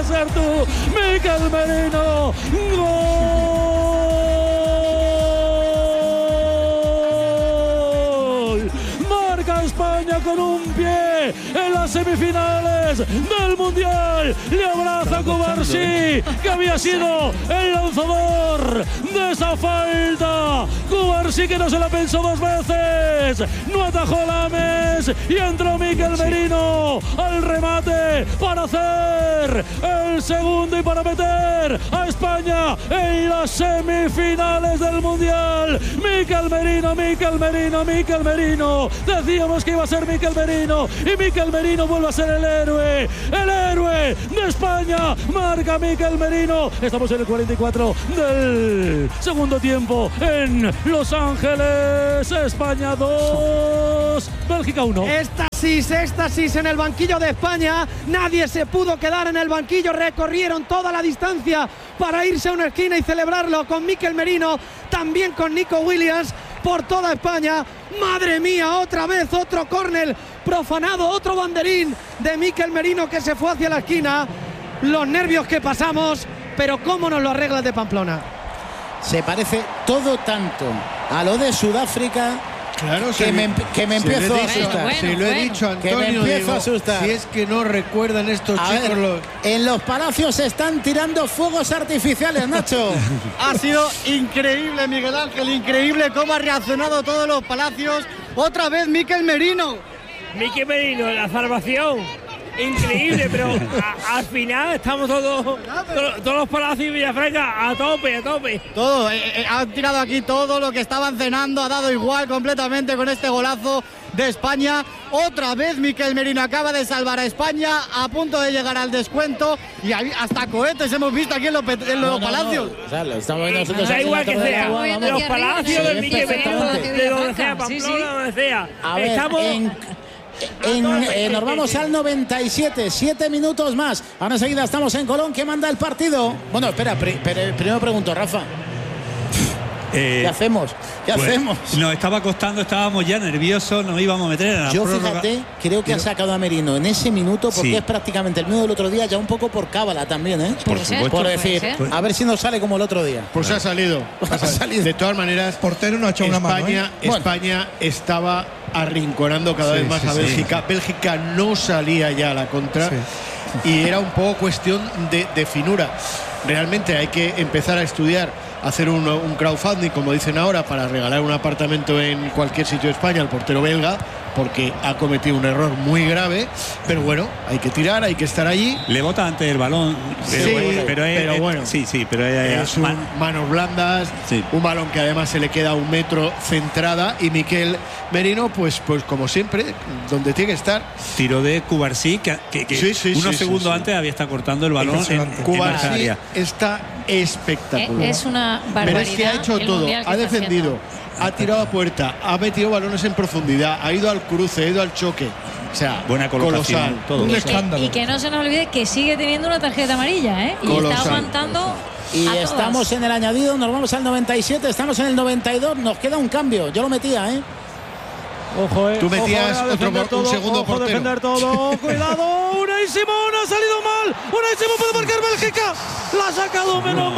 ser tú, Mikel Merino. ¡Gol! Marca España con un pie en las semifinales del Mundial. Le abraza Cubarsí, que había sido el lanzador de esa falta. Cubarsí, que no se la pensó dos veces. No atajó Lames y entró Mikel Merino al remate para hacer el segundo y para meter a España en las semifinales del Mundial. Mikel Merino, Mikel Merino, Mikel Merino. Decíamos que iba a ser Mikel Merino y Mikel Merino vuelve a ser el héroe de España. Marca Mikel Merino. Estamos en el 44 del segundo tiempo en Los Ángeles. España 2, Bélgica 1. Éxtasis en el banquillo de España. Nadie se pudo quedar en el banquillo. Recorrieron toda la distancia para irse a una esquina y celebrarlo con Mikel Merino, también con Nico Williams, por toda España. Madre mía, otra vez otro córner profanado, otro banderín de Mikel Merino que se fue hacia la esquina. Los nervios que pasamos, pero cómo nos lo arregla el de Pamplona. Se parece todo tanto a lo de Sudáfrica. Claro, que me empiezo a asustar. Se lo he dicho, Antonio. Que me empiezo a asustar. Si es que no recuerdan estos chicos. En los palacios se están tirando fuegos artificiales, Nacho. Ha sido increíble, Miguel Ángel, increíble cómo ha reaccionado todos los palacios. Otra vez Mikel Merino. Mikel Merino, la salvación. Increíble, pero al final estamos todos los palacios de Villafranca a tope. Todo, han tirado aquí todo lo que estaban cenando, ha dado igual completamente con este golazo de España. Otra vez Mikel Merino acaba de salvar a España, a punto de llegar al descuento, y hasta cohetes hemos visto aquí en los palacios. O sea, lo estamos viendo nosotros. Da igual que sea, de los palacios del Mikel Merino, de donde sea, Pamplona, donde sea. Estamos... Nos vamos al 97, 7 minutos más. Ahora enseguida estamos en Colón. ¿Qué manda el partido? Bueno, espera, primero pregunto, Rafa. ¿Qué hacemos? Nos estaba costando, estábamos ya nerviosos, nos íbamos a meter en la prórroga. Fíjate, creo que ha sacado a Merino en ese minuto, porque es prácticamente el mismo del otro día, ya un poco por cábala también, ¿eh? Por supuesto. Por decir, a ver si nos sale como el otro día. Pues ha salido. De todas maneras, portero no ha echado una mano, ¿eh? España estaba arrinconando cada vez más a Bélgica. Bélgica no salía ya a la contra y era un poco cuestión de finura. Realmente hay que empezar a estudiar, hacer un crowdfunding, como dicen ahora, para regalar un apartamento en cualquier sitio de España al portero belga, porque ha cometido un error muy grave. Pero bueno, hay que tirar, hay que estar allí. Le bota antes el balón, pero bueno, es manos blandas, un balón que además se le queda a 1 metro centrada, y Mikel Merino, pues como siempre, donde tiene que estar. Tiro de Cubarsí, que unos segundos antes había estado cortando el balón en Cubarsí está espectacular. Es una barbaridad. Pero es que ha hecho todo, ha defendido, ha tirado a puerta, ha metido balones en profundidad, ha ido al cruce, ha ido al choque. O sea, buena colocación, colosal. Todo. Un escándalo. Y que no se nos olvide que sigue teniendo una tarjeta amarilla, ¿eh? Y está aguantando. Y estamos en el añadido, nos vamos al 97, estamos en el 92, nos queda un cambio. Yo lo metía, ¿eh? Ojo, Tú metías un segundo portero. Defender todo. Cuidado, Unai Simón ha salido mal. Unai Simón puede marcar Bélgica. La ha sacado menos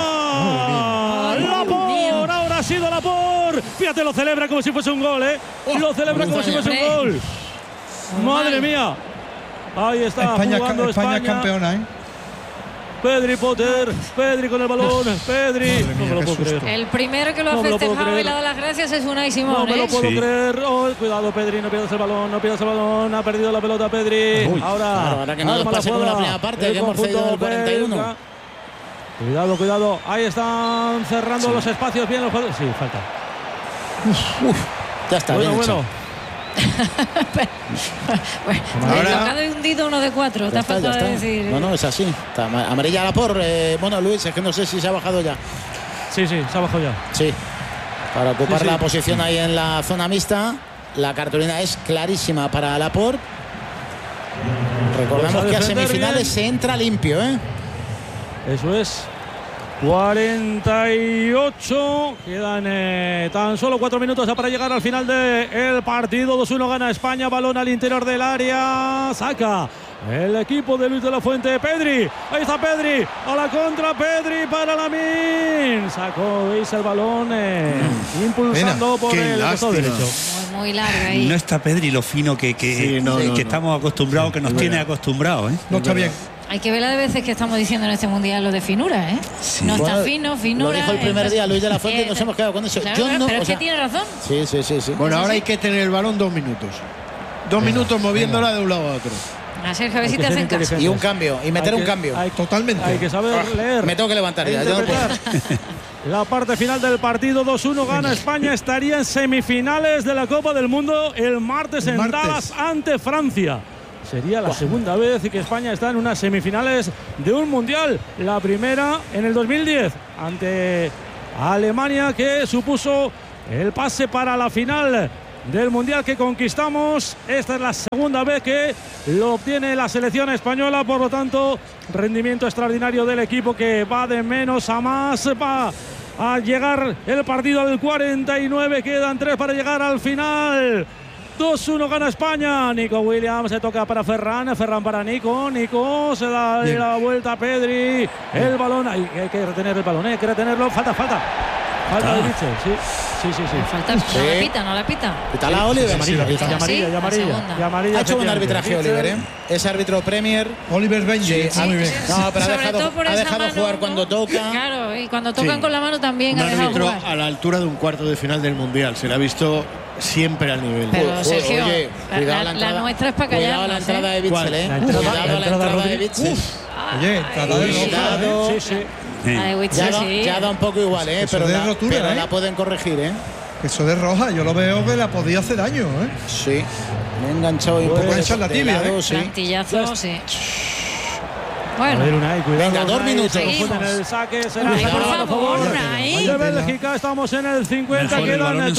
mal. Laporte, ahora ha sido Laporte. Fíjate, lo celebra como si fuese un gol, ¿eh? Lo celebra como si fuese un gol. Madre mía. Ahí está jugando España campeona, ¿eh? Pedri Potter, Pedri con el balón, Pedri. No me lo puedo creer. El primero que lo ha festejado y le ha dado las gracias es Unai Simón. No me lo puedo creer. Oh, cuidado, Pedri, no pierdas el balón, ha perdido la pelota Pedri. Uy, ahora que no nos pase con la primera parte, que hemos cedido en el 41. Cuidado, ahí están cerrando los espacios bien los jugadores. Sí, falta. Ya está, bueno. Ahora ha hundido uno de 4. Te ha faltado decir. No, es así. Está amarilla Laporte. Bueno, Luis, es que no sé si se ha bajado ya. Sí, se ha bajado ya. Sí. Para ocupar la posición ahí en la zona mixta. La cartulina es clarísima para Laporte. Recordamos que a semifinales se entra limpio, ¿eh? Eso es. 48, quedan tan solo 4 minutos para llegar al final del partido. 2-1 gana España, balón al interior del área, saca el equipo de Luis de la Fuente. Pedri, ahí está Pedri, a la contra Pedri para Lamine. Sacó, veis el balón, impulsando por el costado derecho. Muy larga ahí. No está Pedri lo fino que estamos acostumbrados, que nos tiene acostumbrados. No está bien. Hay que ver la de veces que estamos diciendo en este mundial lo de finura, ¿eh? Sí. No está fino, finura. Lo dijo el primer día Luis de la Fuente y nos hemos quedado con eso. Claro, pero es que tiene razón. Sí. Bueno, ahora hay que tener el balón 2 minutos. 2 minutos moviéndola de un lado a otro. A Sergio, a ver si te hacen caso. Y un cambio, y meter un cambio. Totalmente. Hay que saber leer. Me tengo que levantar ya. La parte final del partido, 2-1 gana España, estaría en semifinales de la Copa del Mundo el martes en Dallas ante Francia. Sería la segunda vez que España está en unas semifinales de un mundial. La primera en el 2010 ante Alemania, que supuso el pase para la final del mundial que conquistamos. Esta es la segunda vez que lo obtiene la selección española, por lo tanto, rendimiento extraordinario del equipo que va de menos a más. Va a llegar el partido al 49, quedan 3 para llegar al final. 2-1 gana España. Nico Williams, se toca para Ferran para Nico. Nico se da la vuelta a Pedri. El balón, hay que retener el balón, hay que retenerlo. Falta de Mitchell, sí. Falta, no la pita. Pítala Oliver. Amarilla. Ha hecho un arbitraje Oliver, Es árbitro Premier. Oliver Benji. Sí, muy bien. No, pero ha dejado mano, jugar cuando toca. Claro, y cuando tocan con la mano también ha dejado árbitro jugar. A la altura de un cuarto de final del mundial. Se le ha visto siempre al nivel. Pero Sergio, oye, la nuestra es para callarnos. Cuidado la entrada de Bitzel, Cuidado la entrada de Bitzel. Oye, cuidado. Sí. Ya da un poco igual, pero la pueden corregir, Eso de roja, yo lo veo que la podía hacer daño, Sí. Me he enganchado un poco en la tibia, Plantillazo, sí. Bueno, venga, 2 minutos. En el saque será por favor, de Bélgica. Estamos en el 50, quedan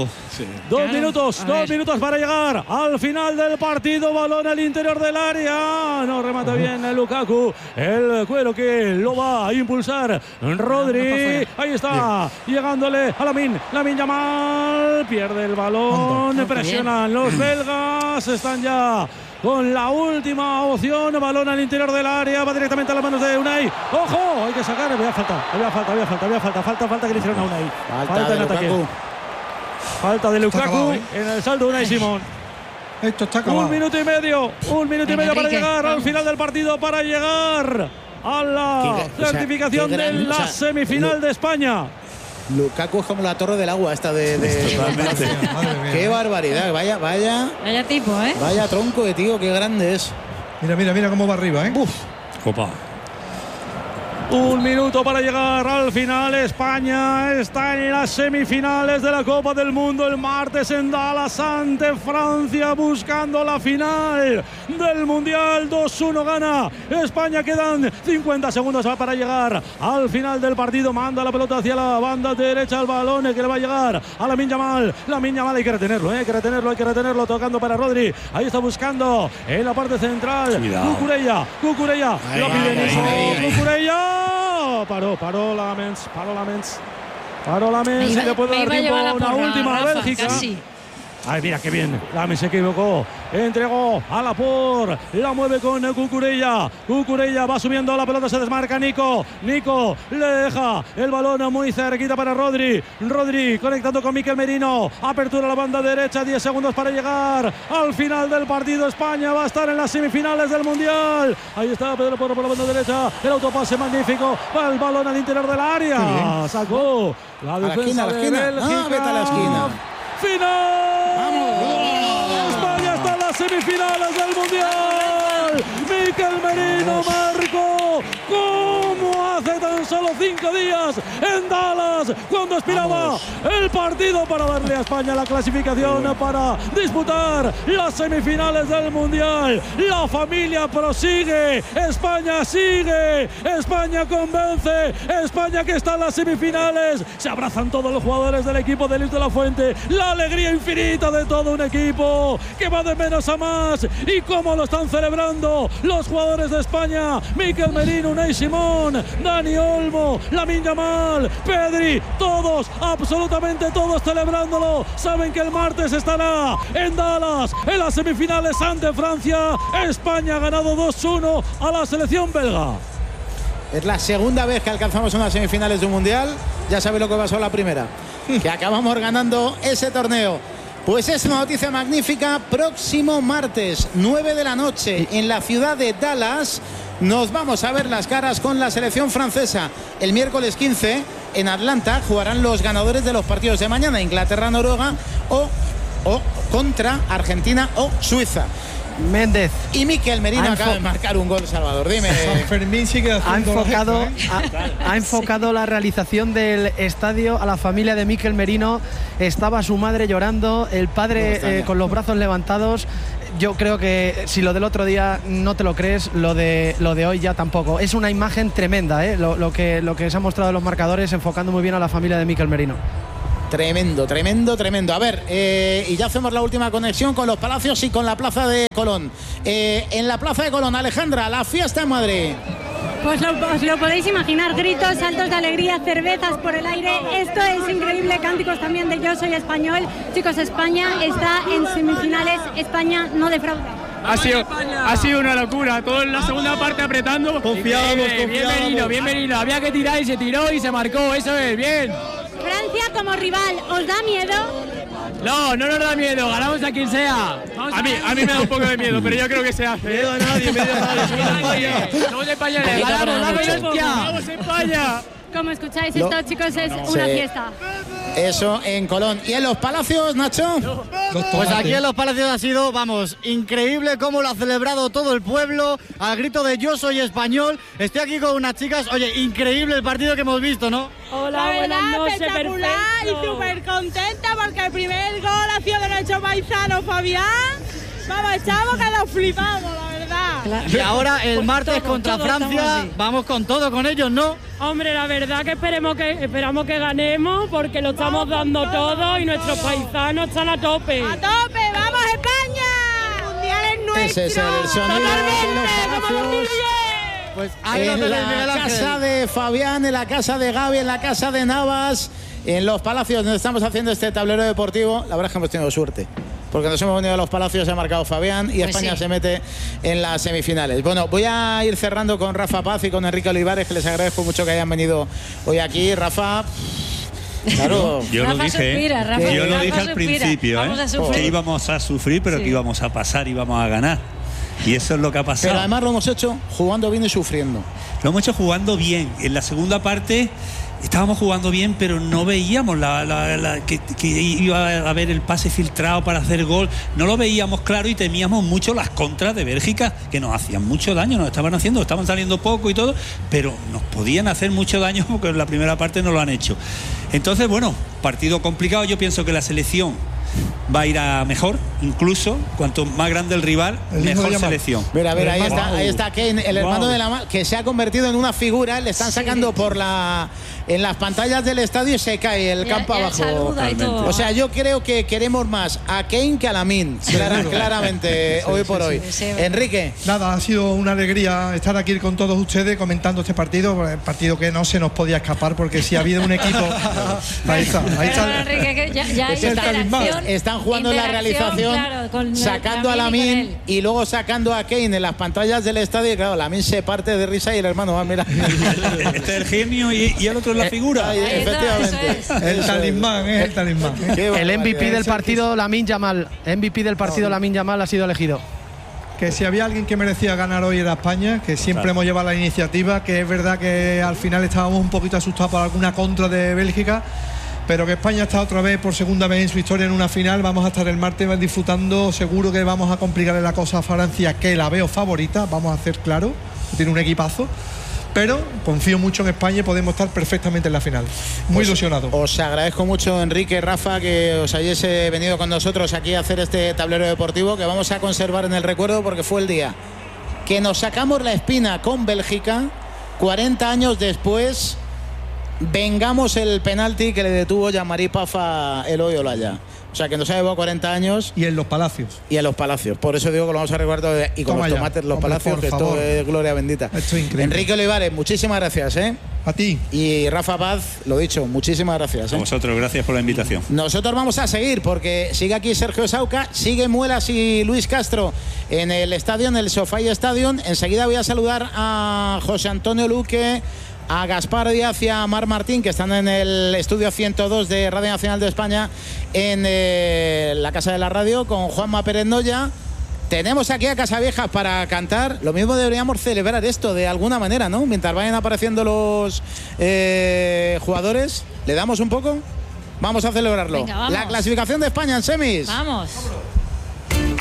2 minutos para llegar al final del partido. Balón al interior del área, no remata bien el Lukaku, el cuero que lo va a impulsar Rodri. Ahí está, llegándole a Lamine Yamal, pierde el balón, presionan los belgas, están ya con la última opción, balón al interior del área, va directamente a las manos de Unai. ¡Ojo! Hay que sacar, había falta que le hicieron a Unai. Falta en ataque. Falta de Lukaku en el salto de Unai Simón. Esto está acabado. 1 minuto y medio para llegar al final del partido, para llegar a la certificación de la semifinal de España. Lukaku es como la torre del agua esta de qué barbaridad, vaya tipo, vaya tronco de tío, qué grande es. Mira cómo va arriba, Copa. 1 minuto para llegar al final. España está en las semifinales de la Copa del Mundo el martes en Dallas ante Francia, buscando la final del Mundial. 2-1 gana España, quedan 50 segundos para llegar al final del partido. Manda la pelota hacia la banda derecha, el balón que le va a llegar a Lamine Yamal. hay que retenerlo, tocando para Rodri. Ahí está buscando en la parte central. Cucurella, lo pide Cucurella. Paró Lamens. Y le puede dar tiempo a una última a Bélgica. Casi. Ay, mira qué bien. Lamens se equivocó. Entregó a Laporte. La mueve con Cucurella. Va subiendo la pelota. Se desmarca Nico. Le deja el balón muy cerquita para Rodri. Conectando con Mikel Merino. Apertura a la banda derecha. 10 segundos para llegar al final del partido. España va a estar en las semifinales del Mundial. Ahí está Pedro Porro por la banda derecha. El autopase magnífico. Va el balón al interior del área. Sacó la defensa de Bélgica. Vete a la esquina. ¡Final! ¡Vamos! España está en las semifinales del Mundial. Mikel Merino marcó como hace tan solo 5 días en Dallas, cuando aspiraba el partido para darle a España la clasificación para disputar las semifinales del Mundial. La familia prosigue, España sigue, España convence, España que está en las semifinales. Se abrazan todos los jugadores del equipo de Luis de la Fuente. La alegría infinita de todo un equipo que va de menos a más. Y cómo lo están celebrando los jugadores de España: Mikel Merino, Unai Simón, Dani Olmo, ganado. Lamine Yamal, Pedri, todos, absolutamente todos celebrándolo. Saben que el martes estará en Dallas, en las semifinales ante Francia. España ha ganado 2-1 a la selección belga. Es la segunda vez que alcanzamos unas semifinales de un mundial. Ya sabéis lo que pasó la primera, que acabamos ganando ese torneo. Pues es una noticia magnífica. Próximo martes, 9 de la noche, en la ciudad de Dallas, nos vamos a ver las caras con la selección francesa. El miércoles 15, en Atlanta, jugarán los ganadores de los partidos de mañana, Inglaterra-Noruega o contra Argentina o Suiza. Méndez. Y Mikel Merino acaba de marcar un gol, Salvador. Dime. San Fermín sigue haciendo ha enfocado la realización del estadio a la familia de Mikel Merino. Estaba su madre llorando, el padre con los brazos levantados. Yo creo que si lo del otro día no te lo crees, lo de hoy ya tampoco. Es una imagen tremenda, lo que se ha mostrado en los marcadores, enfocando muy bien a la familia de Mikel Merino. Tremendo. A ver, y ya hacemos la última conexión con los Palacios y con la Plaza de Colón. En la Plaza de Colón, Alejandra, la fiesta en Madrid. Pues os lo podéis imaginar, gritos, saltos de alegría, cervezas por el aire. Esto es increíble, cánticos también de Yo Soy Español. Chicos, España está en semifinales, España no defrauda. Ha sido una locura, todo en la segunda parte apretando. Confiábamos. Bienvenido, había que tirar y se tiró y se marcó, eso es, bien. Francia como rival, ¿os da miedo? No nos da miedo, ganamos a quien sea. A mí me da un poco de miedo, pero yo creo que se hace. Miedo a nadie, Somos españoles, vamos España. Como escucháis, esto, chicos, es una fiesta. Eso en Colón. ¿Y en los Palacios, Nacho? Pues aquí en los Palacios ha sido, increíble cómo lo ha celebrado todo el pueblo, al grito de Yo Soy Español. Estoy aquí con unas chicas, oye, increíble el partido que hemos visto, ¿no? Hola, buenas noches, espectacular y súper contenta porque el primer gol ha sido de nuestro paisano Fabián. Vamos, chavos, que nos flipamos, la verdad. Claro. Y ahora el martes contra Francia, vamos con todo con ellos, ¿no? Hombre, la verdad que esperamos que ganemos porque lo estamos dando todo y nuestros paisanos están a tope. ¡A tope! ¡Vamos, España! ¡Mundial es nuestro! Ese es el sonido de los pues en la casa de Fabián, en la casa de Gaby, en la casa de Navas, en los Palacios donde estamos haciendo este tablero deportivo. La verdad es que hemos tenido suerte, porque nos hemos venido a los Palacios, se ha marcado Fabián y pues España se mete en las semifinales. Bueno, voy a ir cerrando con Rafa Paz y con Enrique Olivares, que les agradezco mucho que hayan venido hoy aquí. Rafa... Claro. Yo lo dije al principio, que íbamos a sufrir, pero que íbamos a pasar, íbamos a ganar. Y eso es lo que ha pasado. Pero además lo hemos hecho jugando bien y sufriendo. Lo hemos hecho jugando bien. En la segunda parte estábamos jugando bien, pero no veíamos que iba a haber el pase filtrado para hacer gol. No lo veíamos claro y temíamos mucho las contras de Bélgica, que nos hacían mucho daño, nos estaban saliendo poco y todo, pero nos podían hacer mucho daño porque en la primera parte no lo han hecho. Entonces, bueno, partido complicado. Yo pienso que la selección va a ir a mejor, incluso cuanto más grande el rival, mejor selección. Mira, ahí está Kane, el hermano de la que se ha convertido en una figura. Le están sacando en las pantallas del estadio y se cae el campo abajo. O sea, yo creo que queremos más a Kane que a Lamine, claramente, hoy por hoy. Enrique. Nada, ha sido una alegría estar aquí con todos ustedes comentando este partido, el partido que no se nos podía escapar, porque si ha habido un equipo... ahí está. Enrique, ya están jugando en la realización, claro, sacando a Lamine y luego sacando a Kane en las pantallas del estadio. Y claro, Lamine se parte de risa y el hermano va a mirar. Este es el genio y el otro es la figura. Efectivamente. El talismán, es el talismán. El MVP del partido, Lamine Yamal. MVP del partido, Lamine Yamal ha sido elegido. Que si había alguien que merecía ganar hoy era España, que siempre hemos llevado la iniciativa, que es verdad que al final estábamos un poquito asustados por alguna contra de Bélgica, pero que España está otra vez por segunda vez en su historia en una final. Vamos a estar el martes disfrutando. Seguro que vamos a complicarle la cosa a Francia, que la veo favorita, vamos a hacer claro, tiene un equipazo, pero confío mucho en España y podemos estar perfectamente en la final. Muy ilusionado. Os agradezco mucho, Enrique, Rafa, que os hayáis venido con nosotros aquí a hacer este tablero deportivo que vamos a conservar en el recuerdo, porque fue el día que nos sacamos la espina con Bélgica. 40 años después vengamos el penalti que le detuvo Jean-Marie Paf a Eloy Olaya. O sea, que nos ha llevado 40 años. Y en los Palacios. Y en los Palacios. Por eso digo que lo vamos a recordar todo. Y con Toma los ya. tomates, los Hombre, Palacios, por que favor. todo es gloria bendita. Esto es increíble. Enrique Olivares, muchísimas gracias, ¿eh? A ti. Y Rafa Paz, lo dicho, muchísimas gracias. A vosotros, gracias por la invitación. Nosotros vamos a seguir porque sigue aquí Sergio Sauca, sigue Muelas y Luis Castro en el estadio, en el SoFi Stadium. Enseguida voy a saludar a José Antonio Luque, a Gaspar Díaz y a Mar Martín, que están en el estudio 102 de Radio Nacional de España, en la Casa de la Radio, con Juanma Pérez Noya. Tenemos aquí a Casaviejas para cantar. Lo mismo deberíamos celebrar esto de alguna manera, ¿no? Mientras vayan apareciendo los jugadores, ¿le damos un poco? Vamos a celebrarlo. Venga, vamos. La clasificación de España en semis. Vamos.